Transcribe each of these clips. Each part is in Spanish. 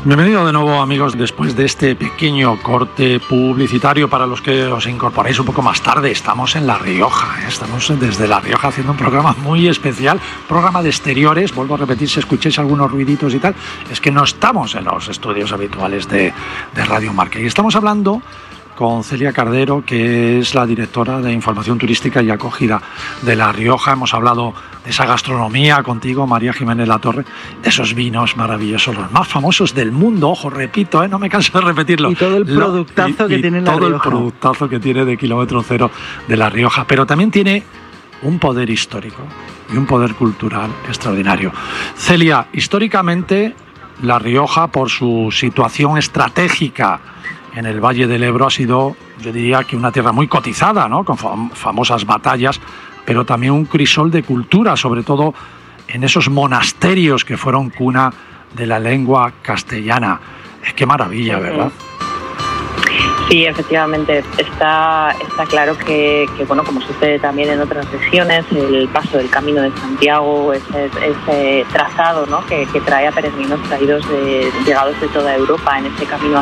Bienvenido de nuevo, amigos, después de este pequeño corte publicitario. Para los que os incorporáis un poco más tarde, estamos en La Rioja, estamos desde La Rioja haciendo un programa muy especial, programa de exteriores. Vuelvo a repetir, si escucháis algunos ruiditos y tal, es que no estamos en los estudios habituales de Radio Marca. Y estamos hablando con Celia Cardero, que es la directora de Información Turística y Acogida de La Rioja. Hemos hablado de esa gastronomía contigo, María Jiménez Latorre, de esos vinos maravillosos, los más famosos del mundo, ojo, repito, no me canso de repetirlo. Y todo el productazo que tiene La Rioja. Todo el productazo que tiene de kilómetro cero de La Rioja, pero también tiene un poder histórico y un poder cultural extraordinario. Celia, históricamente La Rioja, por su situación estratégica en el Valle del Ebro, ha sido, yo diría que una tierra muy cotizada, ¿no? Con famosas batallas, pero también un crisol de cultura, sobre todo en esos monasterios que fueron cuna de la lengua castellana. Qué maravilla, ¿verdad? Sí, efectivamente, está claro que bueno, como sucede también en otras regiones, el paso del Camino de Santiago, ese trazado, ¿no?, que trae a peregrinos llegados de toda Europa en ese camino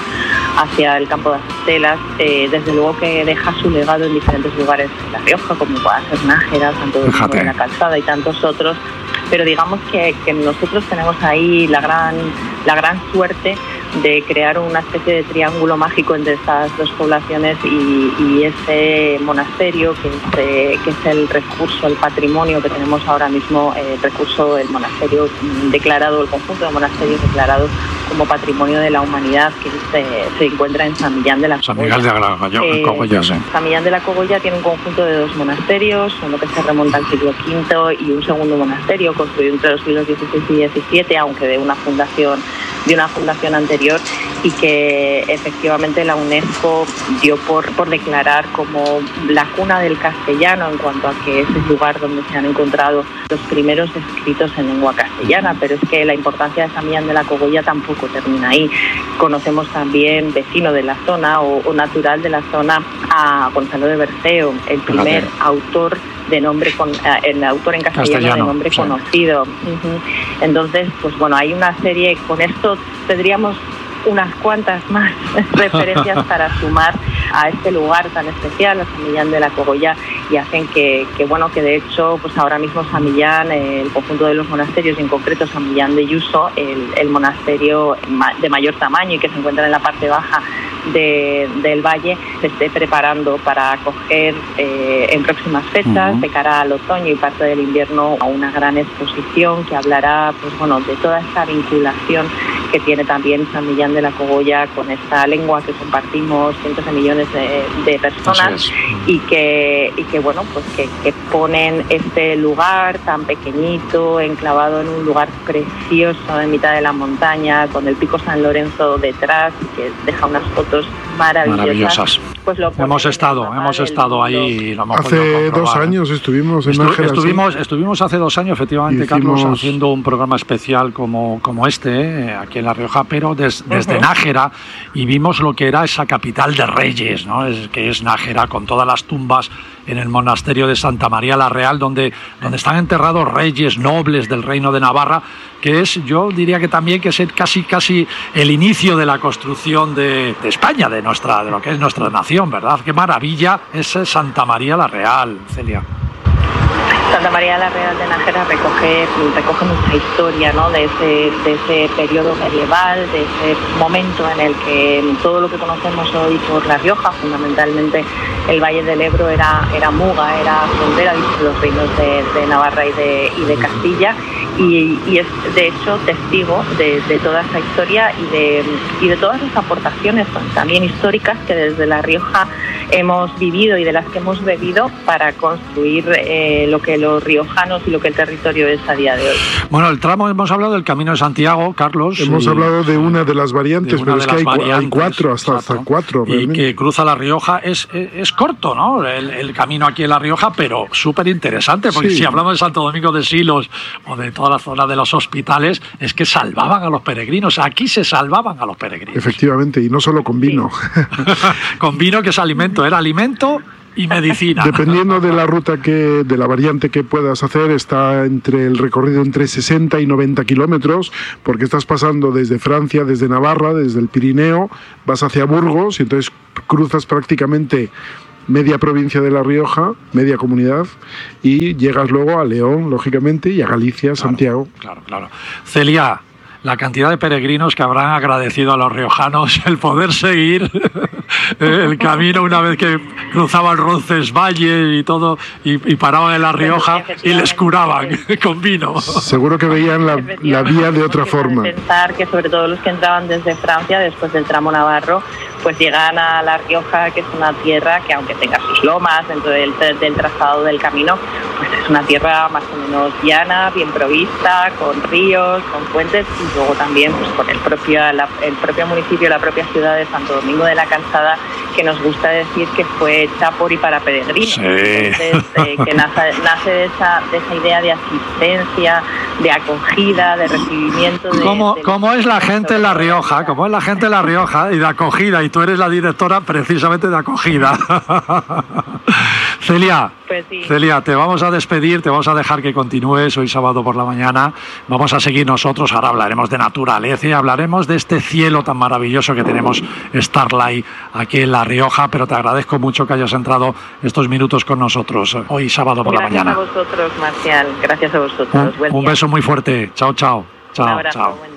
hacia el Campo de las Estelas, desde luego que deja su legado en diferentes lugares de La Rioja, como pueda ser Nájera, Santo Domingo de la Calzada y tantos otros. Pero digamos que nosotros tenemos ahí la gran suerte de crear una especie de triángulo mágico entre estas dos poblaciones y ese monasterio que es el recurso, el patrimonio que tenemos ahora mismo, el monasterio declarado, el conjunto de monasterios declarados como patrimonio de la humanidad, que se encuentra en San Millán de la Cogolla. San Miguel de la Cogolla, sí. San Millán de la Cogolla tiene un conjunto de dos monasterios, uno que se remonta al siglo V y un segundo monasterio construido entre los siglos XVI y XVII, aunque de una fundación anterior, y que efectivamente la UNESCO dio por declarar como la cuna del castellano, en cuanto a que es el lugar donde se han encontrado los primeros escritos en lengua castellana. Pero es que la importancia de San Millán de la Cogolla tampoco termina ahí. Conocemos también, vecino de la zona o natural de la zona, a Gonzalo de Berceo, el primer autor de nombre el autor en castellano de nombre conocido. Entonces, pues bueno, hay una serie, con esto tendríamos unas cuantas más referencias para sumar a este lugar tan especial, a San Millán de la Cogolla, y hacen que de hecho, pues ahora mismo San Millán, el conjunto de los monasterios, y en concreto San Millán de Yuso, el monasterio de mayor tamaño y que se encuentra en la parte baja del valle, se esté preparando para acoger en próximas fechas, de cara al otoño y parte del invierno, a una gran exposición que hablará, pues bueno, de toda esta vinculación que tiene también San Millán de la Cogolla con esta lengua que compartimos cientos de millones de personas, y que bueno, pues que ponen este lugar tan pequeñito, enclavado en un lugar precioso en mitad de la montaña, con el pico San Lorenzo detrás, que deja unas fotos maravillosas. Pues hemos estado ahí, lo hemos hace 2 años estuvimos en Nájera. Estuvimos hace 2 años, efectivamente, Carlos, haciendo un programa especial como este, aquí en La Rioja, pero desde Nájera, y vimos lo que era esa capital de reyes, ¿no? Que es Nájera, con todas las tumbas en el monasterio de Santa María la Real, donde están enterrados reyes nobles del reino de Navarra, que es, yo diría que también que es casi el inicio de la construcción de España, de lo que es nuestra nación, ¿verdad? Qué maravilla es Santa María la Real, Celia. Santa María la Real de Nájera recoge mucha historia, ¿no?, de ese periodo medieval, de ese momento en el que todo lo que conocemos hoy por La Rioja, fundamentalmente el Valle del Ebro, era muga, era frontera de los reinos de Navarra y de Castilla, y es de hecho testigo de toda esa historia y de todas las aportaciones también históricas que desde La Rioja hemos vivido y de las que hemos bebido para construir lo que los riojanos y lo que el territorio es a día de hoy. Bueno, el tramo, hemos hablado del Camino de Santiago, Carlos. Hemos hablado de una de las variantes, pero es que hay 4, hasta 4. Y que cruza La Rioja, es corto, ¿no?, el camino aquí en La Rioja, pero súper interesante, porque si hablamos de Santo Domingo de Silos o de toda la zona de los hospitales, es que salvaban a los peregrinos. Aquí se salvaban a los peregrinos. Efectivamente, y no solo con vino. Con vino, que es alimento. Era alimento y medicina. Dependiendo de la ruta de la variante que puedas hacer, está entre el recorrido entre 60 y 90 kilómetros, porque estás pasando desde Francia, desde Navarra, desde el Pirineo, vas hacia Burgos y entonces cruzas prácticamente media provincia de La Rioja, media comunidad, y llegas luego a León, lógicamente, y a Galicia, Santiago. Claro. Celia, la cantidad de peregrinos que habrán agradecido a los riojanos el poder seguir el camino una vez que cruzaban Roncesvalles y todo, y paraban en La Rioja y les curaban con vino. Seguro que veían la vía de otra forma. Pensar que sobre todo los que entraban desde Francia, después del tramo navarro, pues llegan a La Rioja, que es una tierra que, aunque tenga sus lomas dentro del trazado del camino, pues es una tierra más o menos llana, bien provista, con ríos, con fuentes, y luego también pues con el propio municipio, la propia ciudad de Santo Domingo de la Calzada, que nos gusta decir que fue hecha por y para peregrinos. Sí. Entonces, que nace de esa idea de asistencia, de acogida, de recibimiento. ¿Cómo es la gente en La Rioja? ¿Cómo es la gente en La Rioja? Y de acogida, y tú eres la directora precisamente de acogida. Celia, pues sí. Celia, te vamos a despedir, te vamos a dejar que continúes hoy sábado por la mañana. Vamos a seguir nosotros, ahora hablaremos de naturaleza y hablaremos de este cielo tan maravilloso que tenemos Starlight aquí en La Rioja, pero te agradezco mucho que hayas entrado estos minutos con nosotros hoy sábado por la mañana. Gracias a vosotros, Marcial, gracias a vosotros. Un beso muy fuerte, chao. Un abrazo, buen día.